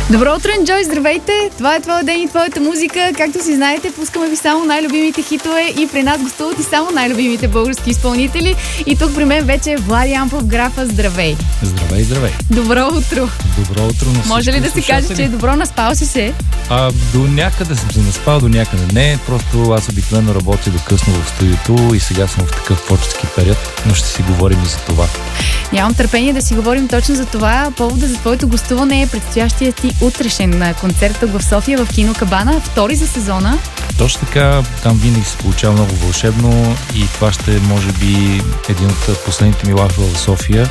Добро утро, Enjoy! Здравейте! Това е твоя ден и твоята музика. Както си знаете, пускаме ви само най-любимите хитове и при нас гостуват и само най-любимите български изпълнители. И тук при мен вече е Влади Ампов, графа. Здравей! Здравей, здравей! Добро утро! Добро утро на всички. Може ли да се каже, че е добро, наспал си се? До някъде съм се наспал, до някъде не. Просто аз обикновено работя до късно в студиото и сега съм в такъв творчески период, но ще си говорим и за това. Нямам търпение да си говорим точно за това. Повода за твоето гостуване е предстоящия ти утрешен концерт в София в Кино Кабана, втори за сезона. Точно така, там винаги се получава много вълшебно и това ще може би един от последните ми лайфове в София.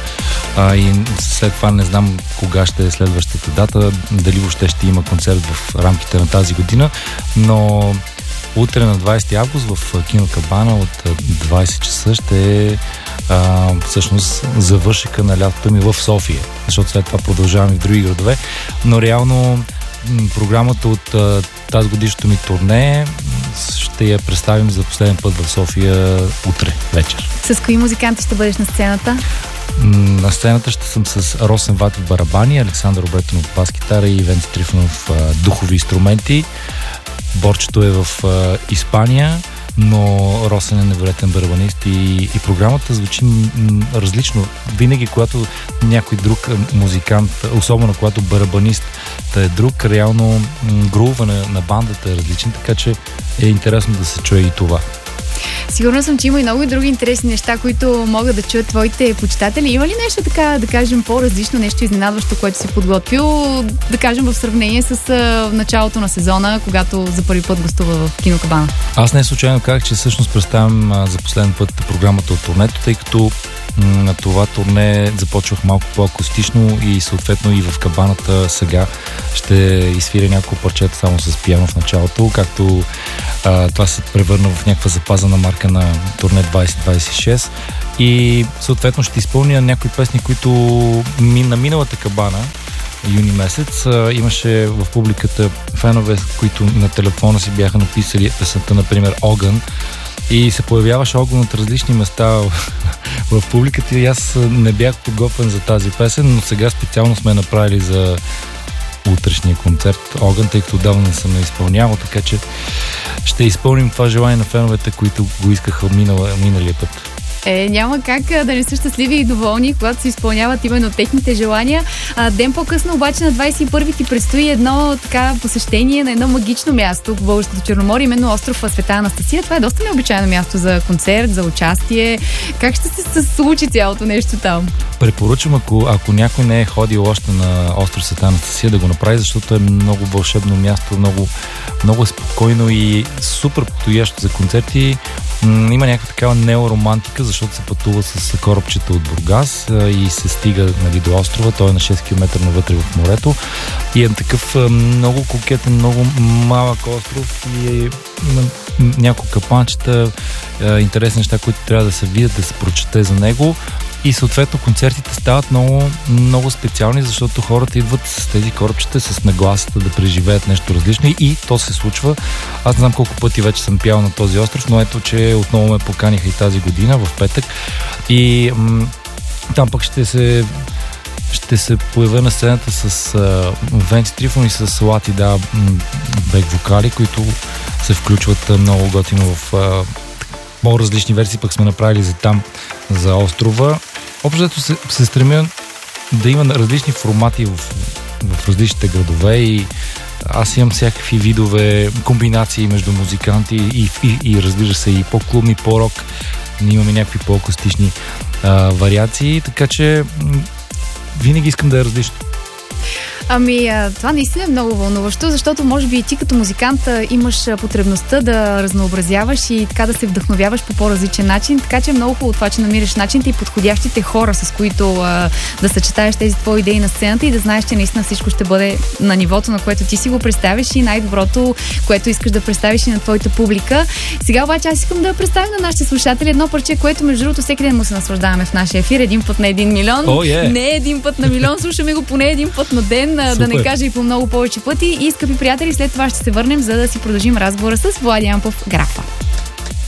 И след това не знам кога ще е следващата дата, дали въобще ще има концерт в рамките на тази година, но утре на 20 август в Кино Кабана от 20 часа ще е всъщност завършека на лятото ми в София, защото след това продължавам и в други градове, но реално програмата от тази годишното ми турне ще я представим за последен път в София утре вечер. С кои музиканти ще бъдеш на сцената? На сцената ще съм с Росен Ватев барабани, Александър Обретонов бас-китара и Венци Трифонов духови инструменти. Борчето е в Испания, но Росен е невероятен барабанист и програмата звучи различно. Винаги, когато някой друг музикант, особено когато барабанист е друг, реално грува на бандата е различен, така че е интересно да се чуе и това. Сигурна съм, че има и много и други интересни неща, които могат да чуят твоите почитатели. Има ли нещо така, да кажем, по-различно, нещо изненадващо, което си подготвил, да кажем, в сравнение с началото на сезона, когато за първи път гостува в Кино Кабана? Аз не случайно казах, че всъщност представям за последен път програмата от турнето, тъй като на това турне започвах малко по-акустично и съответно и в кабаната сега ще изсвиря няколко парчета само с пиано в началото, както това се превърна в някаква запазена марка на турне 2026 и съответно ще изпълня някои песни, които на миналата кабана юни месец имаше в публиката фенове, които на телефона си бяха написали песента, например Огън, и се появяваше огън от различни места в публиката и аз не бях подготвен за тази песен, но сега специално сме направили за утрешния концерт Огън, тъй като отдавна не съм не изпълнявал, така че ще изпълним това желание на феновете, които го искаха миналия път. Няма как да не са щастливи и доволни, когато се изпълняват именно техните желания. Ден по-късно обаче на 21-ви ти предстои едно така посещение на едно магично място в Българското Черноморие, именно остров Света Анастасия. Това е доста необичайно място за концерт, за участие. Как ще се случи цялото нещо там? Препоръчвам, ако някой не е ходил още на остров Света Анастасия, да го направи, защото е много вълшебно място, много е спокойно и супер подходящо за концерти. Има някаква такава неоромантика, защото се пътува с корабчета от Бургас и се стига до острова. Той е на 6 км навътре в морето и е такъв много кокетен, много малък остров и има няколко капанчета, интересни неща, които трябва да се видят, да се прочете за него. И съответно концертите стават много, много специални, защото хората идват с тези корабчета, с нагласата да преживеят нещо различно и то се случва. Аз не знам колко пъти вече съм пял на този остров, но ето, че отново ме поканиха и тази година в петък. И там пък ще се появя на сцената с Венци Трифон и с Лати бек вокали, които се включват много готино в по-различни версии, пък сме направили за там, за острова. Общото се стремя да има различни формати в различните градове и аз имам всякакви видове комбинации между музиканти и разбира се и по-клубни, по-рок. Имаме някакви по-акустични вариации, така че винаги искам да е различно. Това наистина е много вълнуващо, защото може би и ти като музикант имаш потребността да разнообразяваш и така да се вдъхновяваш по по-различен начин, така че е много хубаво това, че намираш начините и подходящите хора, с които да съчетаеш тези твои идеи на сцената и да знаеш, че наистина всичко ще бъде на нивото, на което ти си го представиш и най-доброто, което искаш да представиш и на твоята публика. Сега обаче аз искам да представя на нашите слушатели едно парче, което между другото всеки ден му се наслаждаваме в нашия ефир, един път на 1 милион. Не един път на милион, слушаме го поне един път на ден. Да не кажа и по много повече пъти. И, скъпи приятели, след това ще се върнем, за да си продължим разговора с Влади Ампов, графа.